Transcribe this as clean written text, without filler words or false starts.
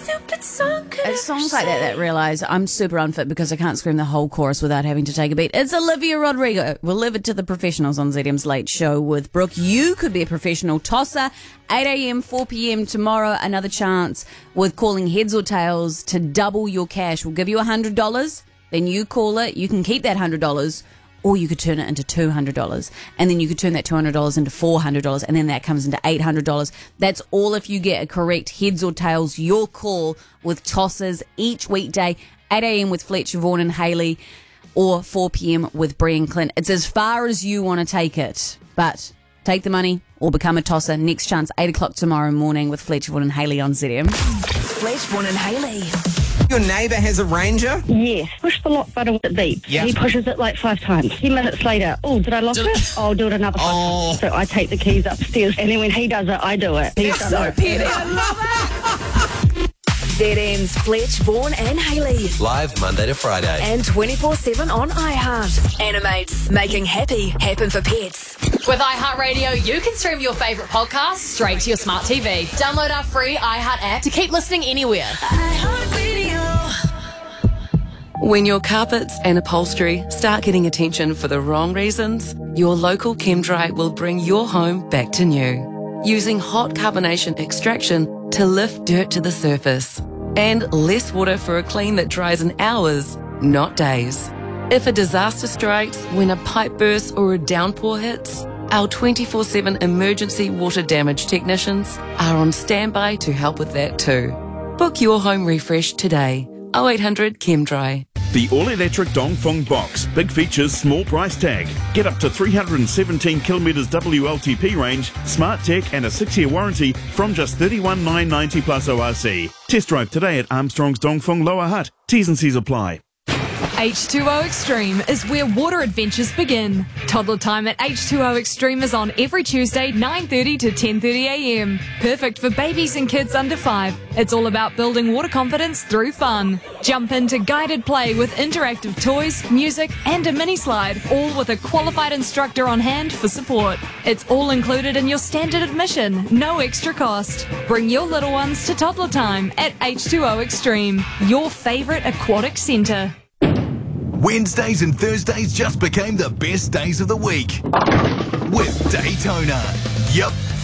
stupid song. It's songs like that realise I'm super unfit because I can't scream the whole chorus without having to take a beat. It's Olivia Rodrigo. We'll leave it to the professionals on ZM's Late Show with Brooke. You could be a professional tosser. 8 a.m, 4 p.m. tomorrow. Another chance with calling heads or tails to double your cash. We'll give you $100. Then you call it. You can keep that $100. Or you could turn it into $200. And then you could turn that $200 into $400. And then that comes into $800. That's all if you get a correct heads or tails. Your call with tossers each weekday. 8 a.m. with Fletcher, Vaughan and Hayley. Or 4 p.m. with Brian Clint. It's as far as you want to take it. But take the money or become a tosser. Next chance, 8 o'clock tomorrow morning with Fletcher, Vaughan and Hayley on ZM. Fletcher, Vaughan and Hayley. Your neighbour has a Ranger? Yes. Push the lock button with it beeps. Yep. He pushes it like 5 times. 10 minutes later, oh, did I lock it? I'll do it another 5 times. So I take the keys upstairs, and then when he does it, I do it. He's so petty. I love it. ZM's Fletch, Vaughan and Hayley. Live Monday to Friday. And 24/7 on iHeart. Animates, making happy happen for pets. With iHeartRadio, you can stream your favourite podcasts straight to your smart TV. Download our free iHeart app to keep listening anywhere. When your carpets and upholstery start getting attention for the wrong reasons, your local ChemDry will bring your home back to new. Using hot carbonation extraction to lift dirt to the surface. And less water for a clean that dries in hours, not days. If a disaster strikes when a pipe bursts or a downpour hits, our 24/7 emergency water damage technicians are on standby to help with that too. Book your home refresh today. 0800 ChemDry. The all-electric Dongfeng Box. Big features, small price tag. Get up to 317 kilometres WLTP range, smart tech and a 6-year warranty from just $31,990 plus ORC. Test drive today at Armstrong's Dongfeng Lower Hutt. T's and C's apply. H2O Extreme is where water adventures begin. Toddler time at H2O Extreme is on every Tuesday, 9:30 to 10:30 a.m. Perfect for babies and kids under 5. It's all about building water confidence through fun. Jump into guided play with interactive toys, music, and a mini slide, all with a qualified instructor on hand for support. It's all included in your standard admission, no extra cost. Bring your little ones to toddler time at H2O Extreme, your favourite aquatic centre. Wednesdays and Thursdays just became the best days of the week with Daytona. Yep,